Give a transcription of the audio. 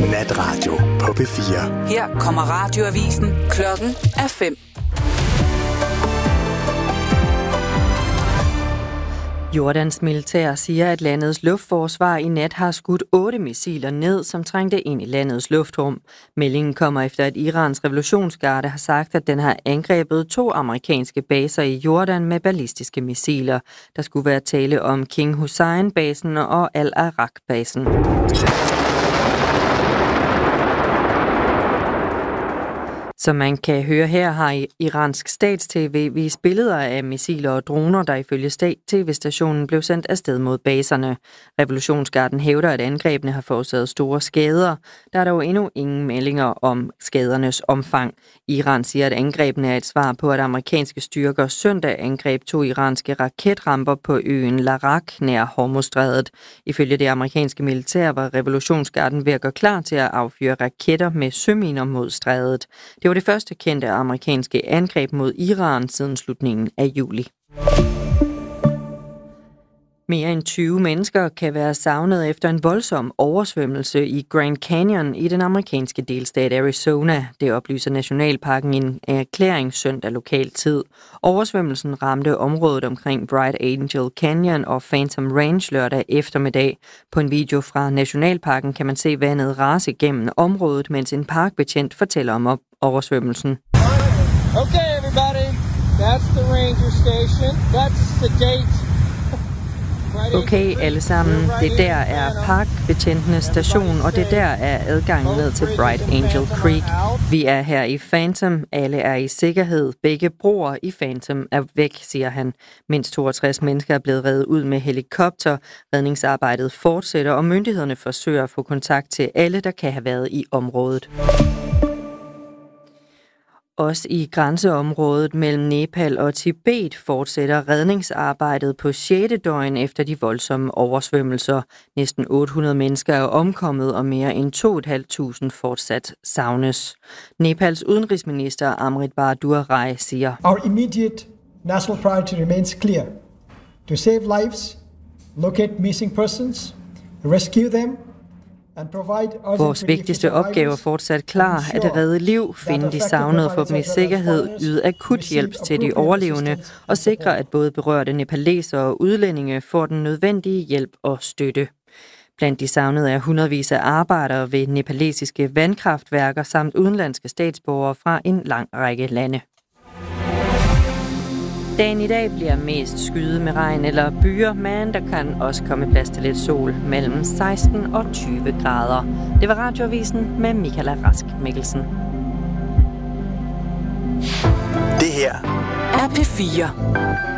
Natradio på P4. Her kommer radioavisen. Klokken er 5. Jordans militær siger, at landets luftforsvar i nat har skudt 8 missiler ned, som trængte ind i landets luftrum. Meldingen kommer efter, at Irans revolutionsgarde har sagt, at den har angrebet 2 amerikanske baser i Jordan med ballistiske missiler. Der skulle være tale om King Hussein-basen og Al-Arak-basen. Som man kan høre her, har iransk stats-TV vist billeder af missiler og droner, der ifølge tv-stationen blev sendt afsted mod baserne. Revolutionsgarden hævder, at angrebene har forårsaget store skader. Der er dog endnu ingen meldinger om skadernes omfang. Iran siger, at angrebene er et svar på, at amerikanske styrker søndag angreb 2 iranske raketramper på øen Larak nær Hormuzstrædet. Ifølge det amerikanske militær var revolutionsgarden ved at gøre klar til at affyre raketter med søminer mod strædet. Det var det første kendte amerikanske angreb mod Iran siden slutningen af juli. Mere end 20 mennesker kan være savnet efter en voldsom oversvømmelse i Grand Canyon i den amerikanske delstat Arizona. Det oplyser Nationalparken i en erklæring søndag lokal tid. Oversvømmelsen ramte området omkring Bright Angel Canyon og Phantom Range lørdag eftermiddag. På en video fra Nationalparken kan man se vandet rase gennem området, mens en parkbetjent fortæller om oversvømmelsen. Okay, everybody. That's the ranger station. That's the gate. Okay, alle sammen. Det der er parkbetjentenes station, og det der er adgangen ned til Bright Angel Creek. Vi er her i Phantom. Alle er i sikkerhed. Begge broer i Phantom er væk, siger han. Mindst 62 mennesker er blevet reddet ud med helikopter. Redningsarbejdet fortsætter, og myndighederne forsøger at få kontakt til alle, der kan have været i området. Også i grænseområdet mellem Nepal og Tibet fortsætter redningsarbejdet på 6. døgn efter de voldsomme oversvømmelser. Næsten 800 mennesker er omkommet, og mere end 2.500 fortsat savnes. Nepals udenrigsminister Amritbhar Rai siger: Our immediate national priority remains clear: to save lives, locate missing persons, rescue them. Vores vigtigste opgave er fortsat klar, at redde liv, finde de savnede, få dem i sikkerhed, yde akut hjælp til de overlevende og sikre, at både berørte nepalesere og udlændinge får den nødvendige hjælp og støtte. Blandt de savnede er hundredvis af arbejdere ved nepalesiske vandkraftværker samt udenlandske statsborgere fra en lang række lande. Dagen i dag bliver mest skyet med regn eller byer, men der kan også komme plads til lidt sol mellem 16 og 20 grader. Det var Radioavisen med Michaela Rask Mikkelsen. Det her er P4.